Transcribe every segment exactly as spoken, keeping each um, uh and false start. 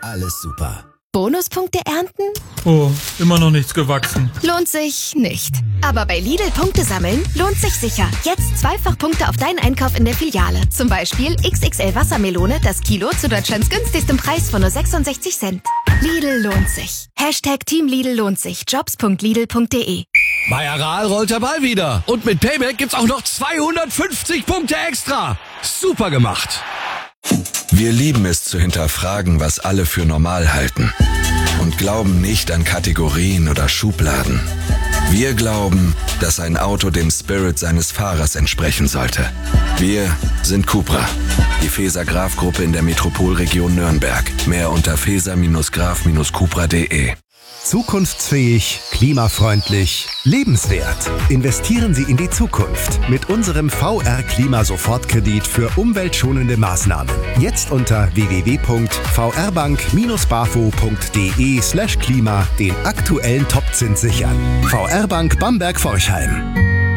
alles super. Bonuspunkte ernten? Oh, immer noch nichts gewachsen. Lohnt sich nicht. Aber bei Lidl Punkte sammeln lohnt sich sicher. Jetzt zweifach Punkte auf deinen Einkauf in der Filiale. Zum Beispiel X X L Wassermelone, das Kilo zu Deutschlands günstigstem Preis von nur sechsundsechzig Cent. Lidl lohnt sich. Hashtag Team Lidl lohnt sich. jobs punkt lidl punkt de. Bei Aral rollt der Ball wieder. Und mit Payback gibt's auch noch zweihundertfünfzig Punkte extra. Super gemacht. Wir lieben es zu hinterfragen, was alle für normal halten. Und glauben nicht an Kategorien oder Schubladen. Wir glauben, dass ein Auto dem Spirit seines Fahrers entsprechen sollte. Wir sind Cupra, die Feser-Graf-Gruppe in der Metropolregion Nürnberg. Mehr unter feser Graf Cupra punkt de. Zukunftsfähig, klimafreundlich, lebenswert. Investieren Sie in die Zukunft mit unserem V R-Klima-Sofortkredit für umweltschonende Maßnahmen. Jetzt unter w w w punkt v r bank dash bafo punkt de slash klima den aktuellen Topzins sichern. V R Bank Bamberg-Forchheim.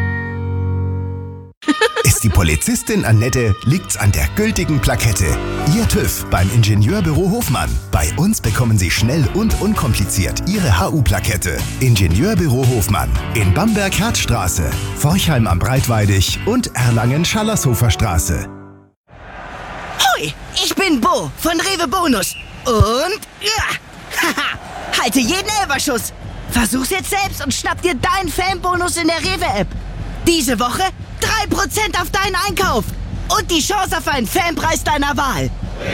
Ist die Polizistin Annette, liegt's an der gültigen Plakette. Ihr TÜV beim Ingenieurbüro Hofmann. Bei uns bekommen Sie schnell und unkompliziert Ihre H U-Plakette. Ingenieurbüro Hofmann in Bamberg-Herzstraße, Forchheim am Breitweidig und Erlangen-Schallershofer Straße. Hoi, ich bin Bo von Rewe Bonus. Und ja, haha, halte jeden Elberschuss. Versuch's jetzt selbst und schnapp dir deinen Fanbonus in der Rewe-App. Diese Woche drei Prozent auf deinen Einkauf und die Chance auf einen Fanpreis deiner Wahl.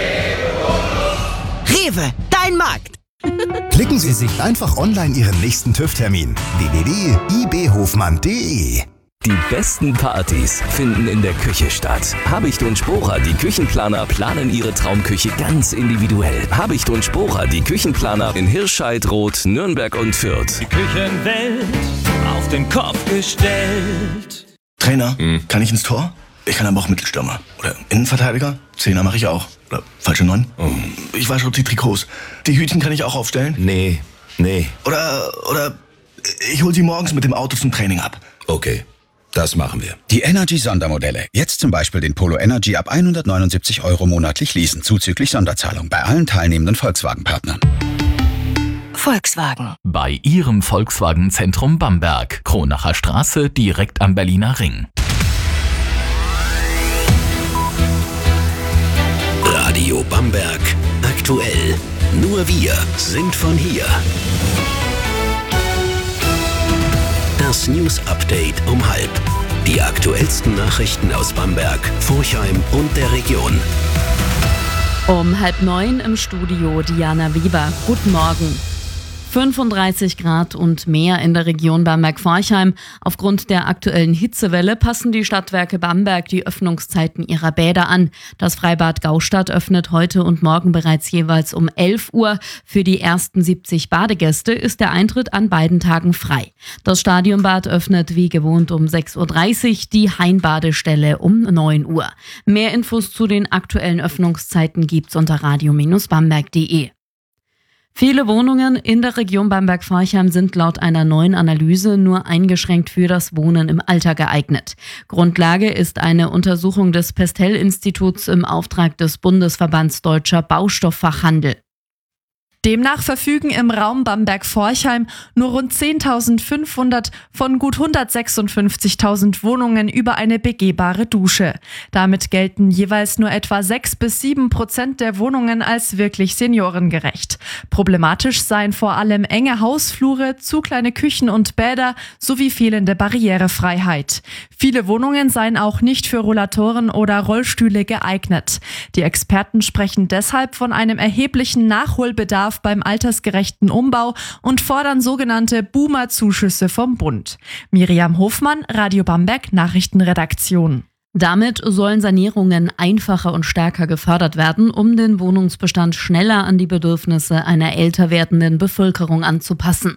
Rewe, dein Markt. Klicken Sie sich einfach online Ihren nächsten TÜV-Termin. w w w punkt i b hofmann punkt de. Die besten Partys finden in der Küche statt. Habicht und Sporer, die Küchenplaner, planen ihre Traumküche ganz individuell. Habicht und Sporer, die Küchenplaner in Hirscheid, Roth, Nürnberg und Fürth. Die Küchenwelt auf den Kopf gestellt. Trainer, hm. kann ich ins Tor? Ich kann aber auch Mittelstürmer. Oder Innenverteidiger? Zehner mache ich auch. Oder falsche Neun? Oh. Ich wasche auch die Trikots. Die Hütchen kann ich auch aufstellen? Nee, nee. Oder, oder ich hol sie morgens mit dem Auto zum Training ab. Okay, das machen wir. Die Energy-Sondermodelle. Jetzt zum Beispiel den Polo Energy ab hundertneunundsiebzig Euro monatlich leasen, zuzüglich Sonderzahlung bei allen teilnehmenden Volkswagen-Partnern. Volkswagen. Bei Ihrem Volkswagen-Zentrum Bamberg. Kronacher Straße, direkt am Berliner Ring. Radio Bamberg. Aktuell. Nur wir sind von hier. Das News Update um halb. Die aktuellsten Nachrichten aus Bamberg, Forchheim und der Region. Um halb neun im Studio Diana Weber. Guten Morgen. fünfunddreißig Grad und mehr in der Region Bamberg-Forchheim. Aufgrund der aktuellen Hitzewelle passen die Stadtwerke Bamberg die Öffnungszeiten ihrer Bäder an. Das Freibad Gaustadt öffnet heute und morgen bereits jeweils um elf Uhr. Für die ersten siebzig Badegäste ist der Eintritt an beiden Tagen frei. Das Stadionbad öffnet wie gewohnt um sechs Uhr dreißig, die Hainbadestelle um neun Uhr. Mehr Infos zu den aktuellen Öffnungszeiten gibt's unter radio Bindestrich bamberg punkt de. Viele Wohnungen in der Region Bamberg-Forchheim sind laut einer neuen Analyse nur eingeschränkt für das Wohnen im Alter geeignet. Grundlage ist eine Untersuchung des Pestel-Instituts im Auftrag des Bundesverbands Deutscher Baustofffachhandel. Demnach verfügen im Raum Bamberg-Forchheim nur rund zehntausendfünfhundert von gut hundertsechsundfünfzigtausend Wohnungen über eine begehbare Dusche. Damit gelten jeweils nur etwa sechs bis sieben Prozent der Wohnungen als wirklich seniorengerecht. Problematisch seien vor allem enge Hausflure, zu kleine Küchen und Bäder sowie fehlende Barrierefreiheit. Viele Wohnungen seien auch nicht für Rollatoren oder Rollstühle geeignet. Die Experten sprechen deshalb von einem erheblichen Nachholbedarf beim altersgerechten Umbau und fordern sogenannte Boomer-Zuschüsse vom Bund. Miriam Hofmann, Radio Bamberg, Nachrichtenredaktion. Damit sollen Sanierungen einfacher und stärker gefördert werden, um den Wohnungsbestand schneller an die Bedürfnisse einer älter werdenden Bevölkerung anzupassen.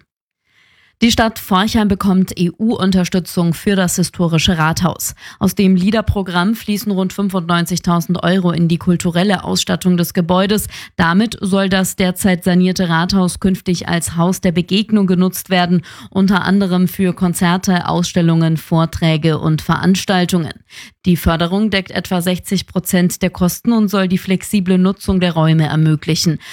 Die Stadt Forchheim bekommt E U-Unterstützung für das historische Rathaus. Aus dem LEADER-Programm fließen rund fünfundneunzigtausend Euro in die kulturelle Ausstattung des Gebäudes. Damit soll das derzeit sanierte Rathaus künftig als Haus der Begegnung genutzt werden, unter anderem für Konzerte, Ausstellungen, Vorträge und Veranstaltungen. Die Förderung deckt etwa sechzig Prozent der Kosten und soll die flexible Nutzung der Räume ermöglichen.